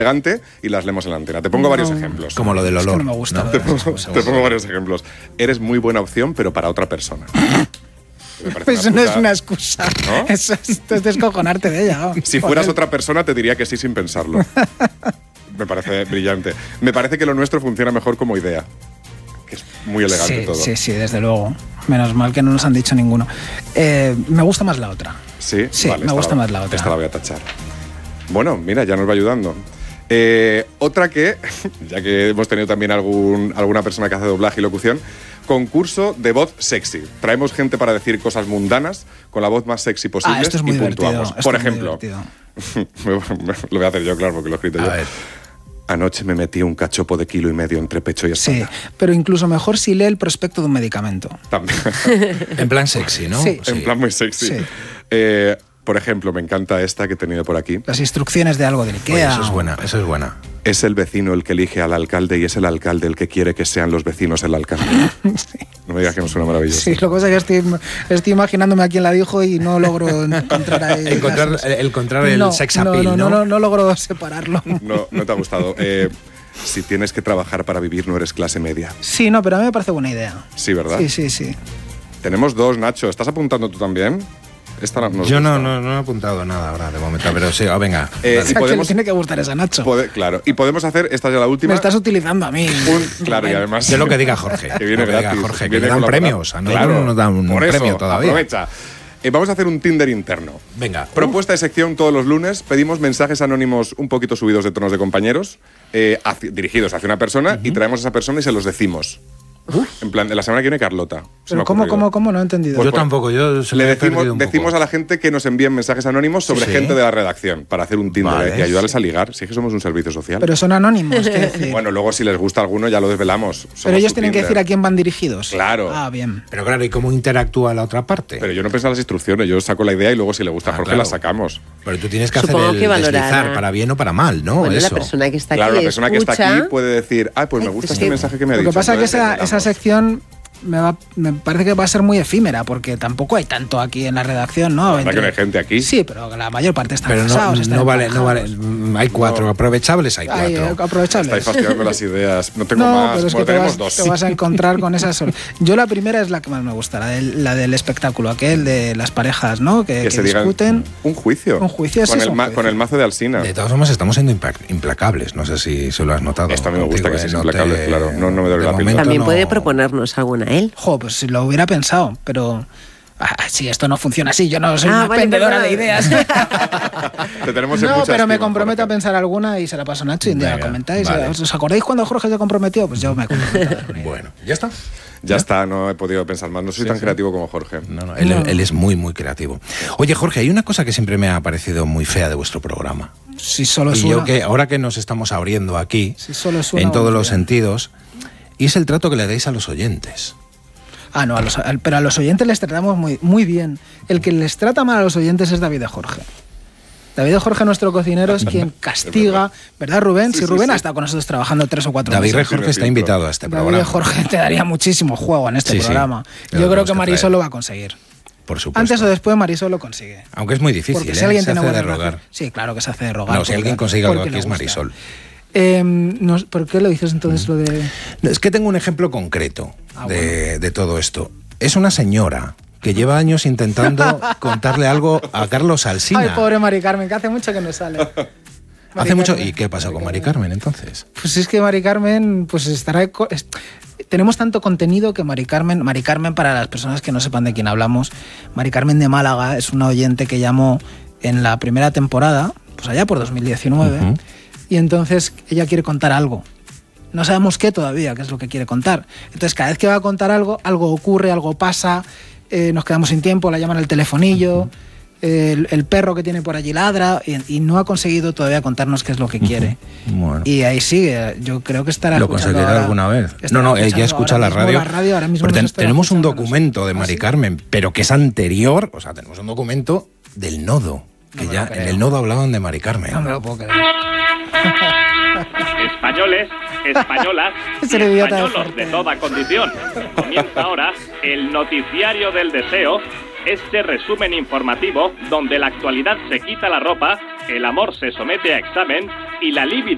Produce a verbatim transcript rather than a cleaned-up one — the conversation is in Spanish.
elegante y las leemos en la antena. Te pongo no, varios ejemplos. Como lo del olor. Es que no me gusta. ¿no? Te, pongo, te pongo varios ejemplos. Eres muy buena opción, pero para otra persona. Pues no es una excusa. ¿No? Eso es, es descojonarte de ella. Oh. Si fueras otra persona, te diría que sí sin pensarlo. Me parece brillante. Me parece que lo nuestro funciona mejor como idea. Que es muy elegante sí, todo. Sí, sí, desde luego. Menos mal que no nos han dicho ninguno. Eh, me gusta más la otra. Sí, sí vale, me gusta la, más la otra. Esta la voy a tachar. Bueno, mira, ya nos va ayudando. Eh, otra que, ya que hemos tenido también algún, alguna persona que hace doblaje y locución, concurso de voz sexy. Traemos gente para decir cosas mundanas con la voz más sexy posible ah, esto es muy y puntuamos. Esto Por es ejemplo, lo voy a hacer yo, claro, porque lo he escrito a yo. Ver. Anoche me metí un cachopo de kilo y medio entre pecho y espalda. Sí, pero incluso mejor si lee el prospecto de un medicamento. También. En plan sexy, ¿no? Sí. En plan muy sexy. Sí. Eh, por ejemplo, me encanta esta que he tenido por aquí. Las instrucciones de algo del IKEA. Oye, eso es buena, eso es buena. Es el vecino el que elige al alcalde y es el alcalde el que quiere que sean los vecinos el alcalde. Sí. No me digas que no suena maravilloso. Sí, lo que pasa es que estoy, estoy imaginándome a quién la dijo y no logro encontrar ahí encontrar, las... el, encontrar el no, sex no, appeal, no, ¿no? No, no, no logro separarlo. No, no te ha gustado. Eh, si tienes que trabajar para vivir, no eres clase media. Sí, no, pero a mí me parece buena idea. Sí, ¿verdad? Sí, sí, sí. Tenemos dos, Nacho. ¿Estás apuntando tú también? Esta nos Yo no, gusta. no, no he apuntado nada ahora de momento, pero sí, oh, venga. Eh, o sea, y podemos, que le tiene que gustar esa, Nacho. Pode, claro, y podemos hacer, esta es ya la última. Me estás utilizando a mí. Un, claro, y además... De lo que diga Jorge. Que viene que gratis. diga Jorge, que viene le dan colaborar. premios. A nosotros claro, no nos dan un por eso, premio todavía. Aprovecha. Eh, vamos a hacer un Tinder interno. Venga. Propuesta de sección todos los lunes. Pedimos mensajes anónimos un poquito subidos de tonos de compañeros, eh, hacia, dirigidos hacia una persona, uh-huh. y traemos a esa persona y se los decimos. Uf. En plan, de la semana que viene Carlota. Pero ¿cómo, cómo, cómo? No he entendido. Pues yo tampoco, yo se le me decimos, un decimos poco. a la gente que nos envíen mensajes anónimos sobre sí. gente de la redacción para hacer un Tinder vale, y ayudarles sí. a ligar. Si es que somos un servicio social. Pero son anónimos, ¿qué decir? Bueno, luego si les gusta alguno ya lo desvelamos. Somos Pero ellos tienen Tinder. que decir a quién van dirigidos. Claro. Ah, bien. Pero claro, ¿y cómo interactúa la otra parte? Pero yo no pienso en las instrucciones, yo saco la idea y luego si le gusta a ah, Jorge claro. la sacamos. Pero tú tienes que Supongo hacer el que valorar, deslizar para bien o para mal, ¿no? Bueno, Eso. la persona que está Claro, aquí la persona escucha, que está aquí puede decir, ah, pues me gusta es este que mensaje que me ha Lo dicho. que pasa es que esa, Entonces, esa sección me, va, me parece que va a ser muy efímera, porque tampoco hay tanto aquí en la redacción, ¿no? La verdad que no hay gente aquí. Sí, pero la mayor parte están Pero no, casados, están no vale, no vale. emparejados. Hay cuatro, No. aprovechables hay cuatro. Hay, eh, aprovechables. Estáis fastidiando las ideas. No tengo No, más, pero es que bueno, te tenemos vas, dos. te vas a encontrar con esas. Sol- Yo la primera es la que más me gusta, la del, la del espectáculo, aquel de las parejas, ¿no? Que, que, que se digan discuten. un juicio. Un juicio, con sí, el, es un ma- juicio. con el mazo de Alsina. De todas formas, estamos siendo impla- implacables. No sé si se lo has notado. Esto a mí me gusta contigo, que ¿eh? seas No implacable, te- claro. No, no me duele de la píldora. momento también no- puede proponernos alguna él. Jo, pues si lo hubiera pensado, pero. Ah, sí, esto no funciona así. Yo no soy Ah, una vale, vendedora perdona. de ideas. Te tenemos en No, mucha pero me estima, comprometo a Jorge. pensar alguna y se la paso a Nacho y un día la Venga, comentáis. vale. ¿Os acordáis cuando Jorge se comprometió? Pues yo me comprometo. Bueno, ¿ya está? Ya está, no he podido pensar más. No soy Sí, tan sí. creativo como Jorge. No, no, él, No. él es muy, muy creativo. Oye, Jorge, hay una cosa que siempre me ha parecido muy fea de vuestro programa. Si solo es Y yo una. que ahora que nos estamos abriendo aquí, Si solo es una, en todos vamos los bien. sentidos, y es el trato que le dais a los oyentes. Ah, no, a los, al- pero a los oyentes les tratamos muy, muy bien. El que les trata mal a los oyentes es David de Jorge. David de Jorge, nuestro cocinero, es quien castiga, ¿verdad, Rubén? Sí, si sí, Rubén sí. ha estado con nosotros trabajando tres o cuatro David de meses. Jorge tiene está filtro. invitado a este David programa. de Jorge te daría muchísimo juego en este Sí, sí. programa. Lo Yo creo tenemos que que Marisol traer. lo va a conseguir. Por supuesto. Antes o después Marisol lo consigue. Aunque es muy difícil, Porque ¿eh? si alguien Se tiene hace buena de rogar. relación- Sí, claro que se hace de rogar. No, si porque- alguien consigue algo porque aquí le es gusta. Marisol. Eh, no, ¿Por qué lo dices entonces lo de...? No, es que tengo un ejemplo concreto Ah, de, de todo esto. Es una señora que lleva años intentando contarle algo a Carlos Alsina. Ay, pobre Mari Carmen, que hace mucho que no sale. Mari Hace mucho. Carmen. ¿Y qué pasó con Mari Carmen entonces? Pues es que Mari Carmen, pues estará... co- es- tenemos tanto contenido que Mari Carmen, Mari Carmen, para las personas que no sepan de quién hablamos, Mari Carmen de Málaga es una oyente que llamó en la primera temporada, pues allá por dos mil diecinueve, Ujú. y entonces ella quiere contar algo. No sabemos qué todavía, qué es lo que quiere contar. Entonces cada vez que va a contar algo, algo ocurre, algo pasa, eh, nos quedamos sin tiempo, la llaman al telefonillo, eh, el, el perro que tiene por allí ladra, y, y no ha conseguido todavía contarnos qué es lo que quiere. Bueno. Y ahí sigue, yo creo que estará ¿Lo escuchando conseguirá ahora- alguna vez? estará No, no, ella escuchando escucha ahora la mismo radio. la radio, ahora mismo Pero nos ten- estará tenemos un escuchando, documento de ¿Ah, Mari sí? Carmen, pero que es anterior, o sea, tenemos un documento del nodo, que No me ya lo creo. en el nodo hablaban de Mari Carmen. No me lo puedo creer. Españoles, españolas Es y el idiota de españolos Jorge. de toda condición. Comienza ahora el noticiario del deseo, este resumen informativo donde la actualidad se quita la ropa, el amor se somete a examen y la libido